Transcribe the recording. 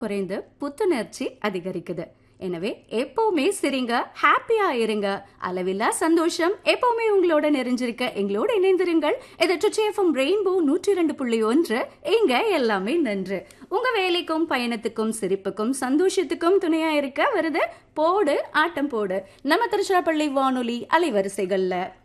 குறைந்து புத்துணர்ச்சி அதிகரிக்குது. எனவே எப்பவுமே சிரிங்க, ஹாப்பியா இருங்க. அளவில்லா சந்தோஷம் எப்பவுமே உங்களோட நிறைஞ்சிருக்க எங்களோட இணைந்திருங்கள். இது ட்ரிச்சி ரெயின்போ 102.1. இங்க எல்லாமே நன்று. உங்க வேலைக்கும் பயணத்துக்கும் சிரிப்புக்கும் சந்தோஷத்துக்கும் துணையா இருக்க வருது போடு ஆட்டம் போடு நம்ம திருச்சிராப்பள்ளி வானொலி அலைவரிசைகள்ல.